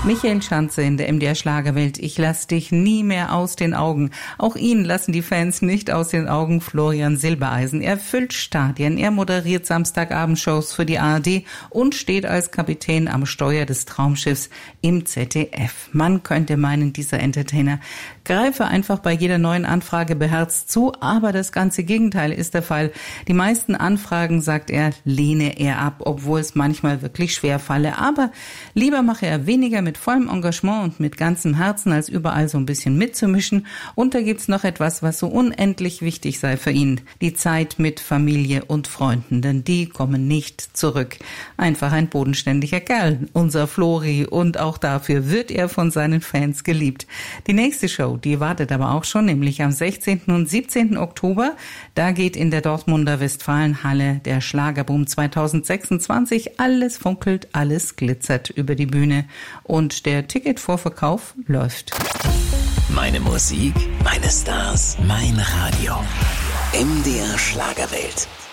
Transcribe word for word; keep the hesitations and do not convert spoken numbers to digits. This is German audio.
Michael Schanze in der M D R Schlagerwelt. Ich lass dich nie mehr aus den Augen. Auch ihn lassen die Fans nicht aus den Augen. Florian Silbereisen. Er füllt Stadien. Er moderiert Samstagabendshows für die A R D und steht als Kapitän am Steuer des Traumschiffs im Z D F. Man könnte meinen, dieser Entertainer greife einfach bei jeder neuen Anfrage beherzt zu, aber das ganze Gegenteil ist der Fall. Die meisten Anfragen, sagt er, lehne er ab, obwohl es manchmal wirklich schwer falle. Aber lieber mache er weniger mit vollem Engagement und mit ganzem Herzen, als überall so ein bisschen mitzumischen. Und da gibt's noch etwas, was so unendlich wichtig sei für ihn. Die Zeit mit Familie und Freunden, denn die kommen nicht zurück. Einfach ein bodenständiger Kerl, unser Flori, und auch dafür wird er von seinen Fans geliebt. Die nächste Show, die wartet aber auch schon, nämlich am sechzehnten und siebzehnten Oktober. Da geht in der Dortmunder Westfalenhalle der Schlagerboom zweitausendsechsundzwanzig. Alles funkelt, alles glitzert über die Bühne und der Ticketvorverkauf läuft. Meine Musik, meine Stars, mein Radio. M D R Schlagerwelt.